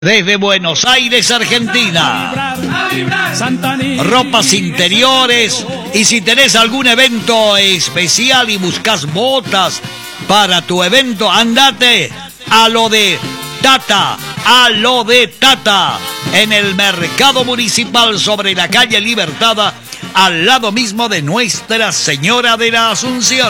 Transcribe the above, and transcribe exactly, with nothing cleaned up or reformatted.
Desde Buenos Aires, Argentina. Ropas interiores. Y si tenés algún evento especial y buscas botas para tu evento, andate a lo de Tata. A lo de Tata. En el mercado municipal sobre la calle Libertad, al lado mismo de Nuestra Señora de la Asunción.